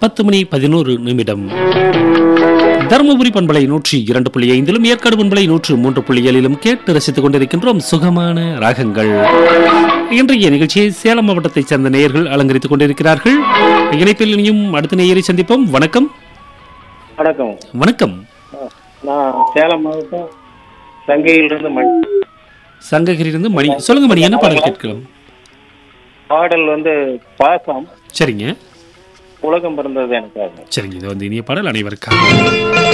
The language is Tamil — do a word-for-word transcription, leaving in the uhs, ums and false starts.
பத்து மணி பதினோரு நிமிடம். தருமபுரி பண்பலை நூற்றி இரண்டு புள்ளி ஐந்திலும் ஏற்காடு பண்பலை நூற்று மூன்று புள்ளி ஏழிலும் கேட்டு ரசித்துக் கொண்டிருக்கின்றோம் சுகமான ராகங்கள். இன்றைய நிகழ்ச்சியை சேலம் மாவட்டத்தைச் சேர்ந்த நேயர்கள் அலங்கரித்துக் கொண்டிருக்கிறார்கள். இணைப்பில் இனியும் அடுத்த நேயரை சந்திப்போம். வணக்கம். வணக்கம். வணக்கம். நான் சேலம் மாவட்டம் சங்கையிலிருந்து மணி. சங்ககிரியிலிருந்து மணி. சொல்லுங்க மணி, என்ன பாடல் கேட்கலாம்? பாடல் வந்து பாசம். சரிங்க. உலகம் பிறந்தது எனக்காக. சரிங்க, இது வந்து இனிய பாடல் அனைவருக்காக.